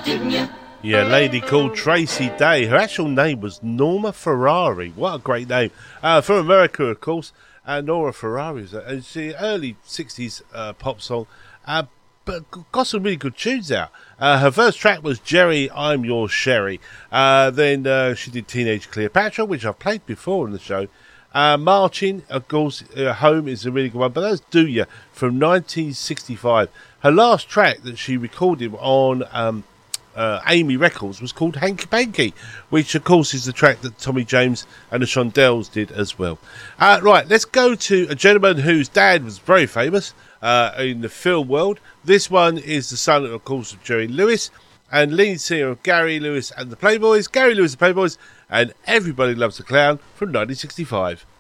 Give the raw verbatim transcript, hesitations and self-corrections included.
didn't you? Yeah, a lady called Tracy Day. Her actual name was Norma Ferrari. What a great name. Uh, from America, of course. Uh, Nora Ferrari was a, it's the early sixties uh, pop song, uh, but got some really good tunes out. Uh, her first track was Jerry, I'm Your Sherry. Uh, then uh, she did Teenage Cleopatra, which I've played before on the show. Uh, Marching, of course, uh, Home is a really good one, but that's Do Ya from nineteen sixty-five. Her last track that she recorded on um, uh, Amy Records was called Hanky Panky, which, of course, is the track that Tommy James and the Shondells did as well. Uh, right, let's go to a gentleman whose dad was very famous uh, in the film world. This one is the son, of course, of Jerry Lewis and lead singer of Gary Lewis and the Playboys, Gary Lewis and the Playboys, and Everybody Loves a Clown from nineteen sixty-five.